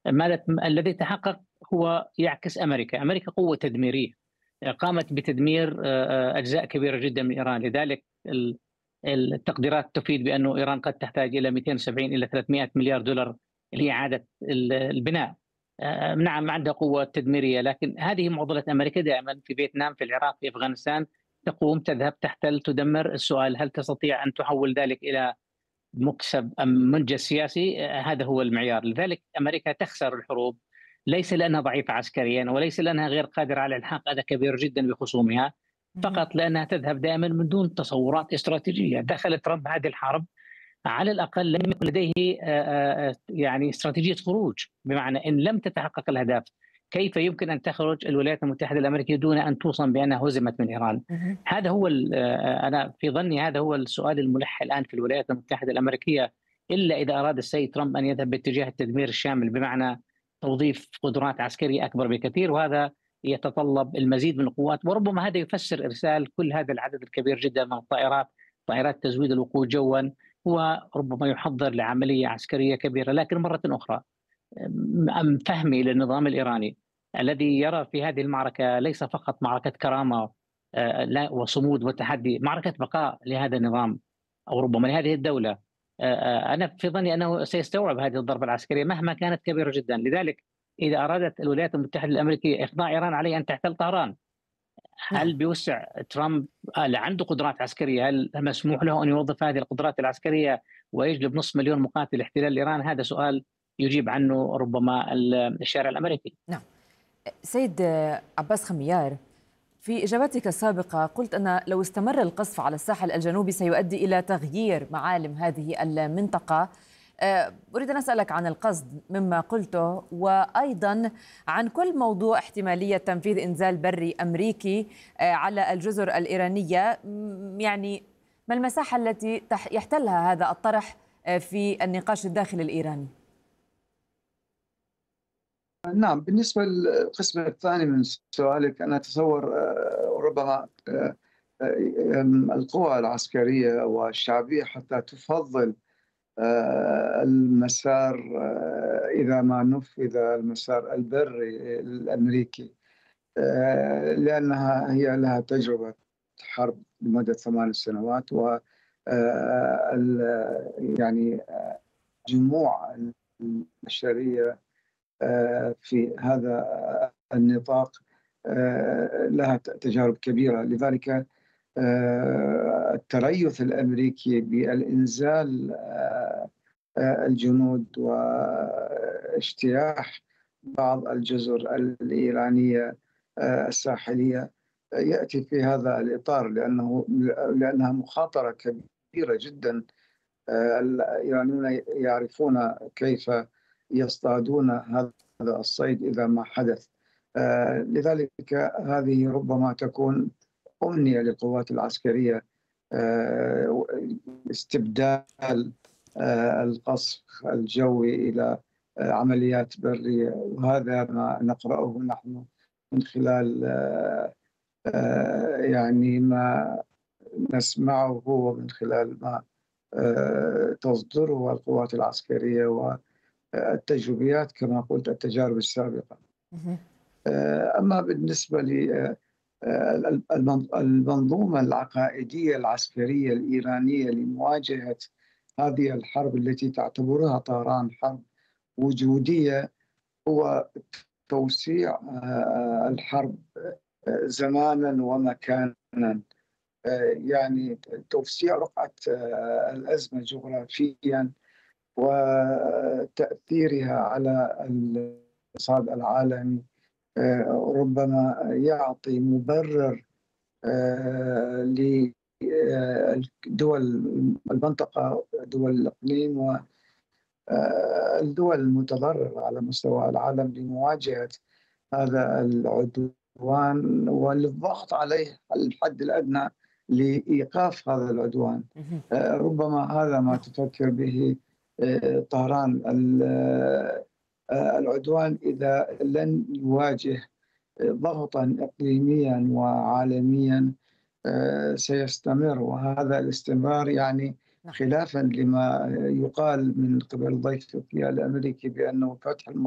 ماذا الذي تحقق هو يعكس أمريكا. أمريكا قوة تدميرية قامت بتدمير أجزاء كبيرة جدا من إيران. لذلك التقديرات تفيد بأن إيران قد تحتاج إلى 270 إلى 300 مليار دولار لإعادة البناء. نعم عندها قوة تدميرية، لكن هذه معضلة أمريكا دائما في فيتنام، في العراق، في أفغانستان. تقوم تذهب تحتل تدمر. السؤال هل تستطيع أن تحول ذلك إلى مكسب أم منجز سياسي؟ هذا هو المعيار. لذلك أمريكا تخسر الحروب ليس لأنها ضعيفة عسكريا وليس لأنها غير قادرة على الحاق أذى كبير جدا بخصومها، مهم. فقط لأنها تذهب دائما من دون تصورات استراتيجية. دخل ترامب هذه الحرب على الأقل لم يكن لديه يعني استراتيجية خروج، بمعنى إن لم تتحقق الأهداف كيف يمكن أن تخرج الولايات المتحدة الأمريكية دون أن توصم بأنها هزمت من إيران؟ مهم. هذا هو أنا في ظني هذا هو السؤال الملح الآن في الولايات المتحدة الأمريكية، إلا إذا أراد السيد ترامب أن يذهب باتجاه التدمير الشامل، بمعنى توظيف قدرات عسكرية أكبر بكثير، وهذا يتطلب المزيد من القوات. وربما هذا يفسر إرسال كل هذا العدد الكبير جدا من الطائرات، طائرات تزويد الوقود جوا، هو ربما يحضر لعملية عسكرية كبيرة. لكن مرة أخرى فهمي للنظام الإيراني الذي يرى في هذه المعركة ليس فقط معركة كرامة وصمود وتحدي، معركة بقاء لهذا النظام أو ربما لهذه الدولة. أنا في ظني أنه سيستوعب هذه الضربة العسكرية مهما كانت كبيرة جدا. لذلك إذا أرادت الولايات المتحدة الأمريكية إخضاع إيران عليه أن تحتل طهران. هل نعم. بيوسع ترامب؟ هل عنده قدرات عسكرية؟ هل مسموح له أن يوظف هذه القدرات العسكرية ويجلب نصف مليون مقاتل احتلال إيران؟ هذا سؤال يجيب عنه ربما الشارع الأمريكي. نعم. سيد عباس خميار، في إجابتك السابقة قلت أن لو استمر القصف على الساحل الجنوبي سيؤدي إلى تغيير معالم هذه المنطقة. أريد أن أسألك عن القصد مما قلته، وأيضا عن كل موضوع احتمالية تنفيذ إنزال بري أمريكي على الجزر الإيرانية. يعني ما المساحة التي يحتلها هذا الطرح في النقاش الداخلي الإيراني؟ نعم، بالنسبة للقسم الثاني من سؤالك أنا أتصور ربما القوى العسكرية والشعبية حتى تفضل المسار إذا ما نفذ المسار البري الأمريكي، لأنها هي لها تجربة حرب لمدة 8 سنوات، و يعني جموع البشرية في هذا النطاق لها تجارب كبيرة. لذلك التريث الأمريكي بالإنزال الجنود واجتياح بعض الجزر الإيرانية الساحلية يأتي في هذا الإطار، لأنها مخاطرة كبيرة جدا. الإيرانيون يعرفون كيف يصطادون هذا الصيد إذا ما حدث. لذلك هذه ربما تكون أمنية للقوات العسكرية، استبدال القصف الجوي إلى عمليات برية. وهذا ما نقرأه نحن من خلال يعني ما نسمعه ومن خلال ما تصدره القوات العسكرية والتجربيات، كما قلت التجارب السابقة. أما بالنسبة للمنظومة العقائدية العسكرية الإيرانية لمواجهة هذه الحرب التي تعتبرها طهران حرب وجودية، هو توسيع الحرب زمانا ومكانا، يعني توسيع رقعة الأزمة جغرافيا وتأثيرها على الاقتصاد العالمي. ربما يعطي مبرر لدول المنطقة، دول الإقليم والدول المتضررة على مستوى العالم لمواجهة هذا العدوان وللضغط عليه على الحد الأدنى لإيقاف هذا العدوان. ربما هذا ما تفكر به طهران. العدوان إذا لن يواجه ضغطا إقليميا وعالميا سيستمر، وهذا الاستمرار يعني خلافا لما يقال من قبل ضيفك الأمريكي بأنه فتح